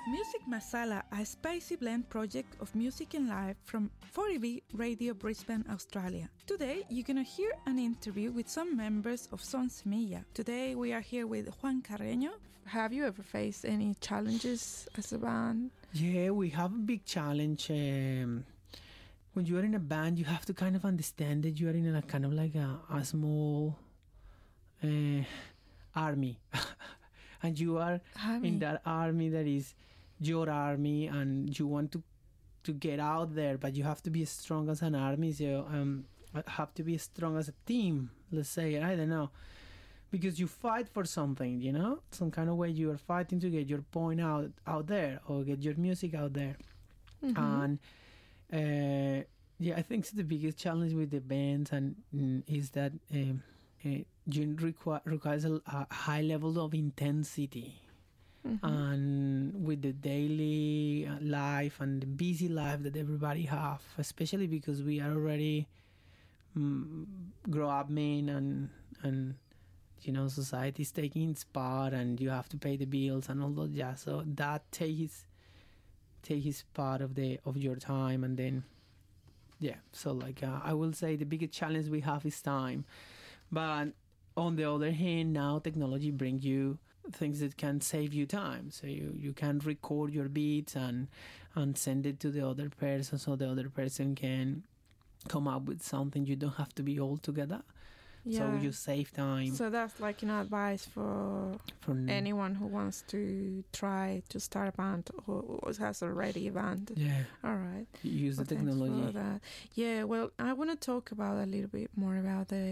Music Masala, a spicy blend project of music and live from 40B Radio Brisbane, Australia. Today, you're going to hear an interview with some members of Son Semilla. Today, we are here with Juan Carreño. Have you ever faced any challenges as a band? Yeah, we have a big challenge. When you are in a band, you have to kind of understand that you are in a kind of like a small army. And you are in that army that is your army, and you want to get out there, but you have to be as strong as an army. So have to be as strong as a team, let's say. I don't know, because you fight for something, you know, some kind of way you are fighting to get your point out there, or get your music out there. And I think the biggest challenge with the bands is that you requires a high level of intensity. And with the daily life and the busy life that everybody have, especially because we are already grow up men, and you know, society is taking its part, and you have to pay the bills and all that jazz. So that takes part of your time, and then so like I will say the biggest challenge we have is time. But on the other hand, now technology brings you things that can save you time. So you can record your beats and send it to the other person, so the other person can come up with something. You don't have to be all together. So you save time. So that's like an advice for anyone who wants to try to start a band or has already a band. Yeah. All right. Use the technology. Thanks for that. Yeah, well, I want to talk about a little bit more about